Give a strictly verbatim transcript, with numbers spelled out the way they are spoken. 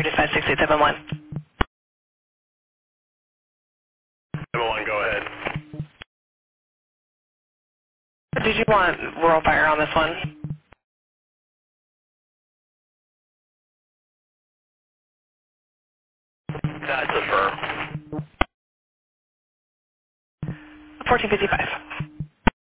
five six eight seven one. seven one, go ahead. Did you want rural fire on this one? That's affirm. fourteen fifty-five.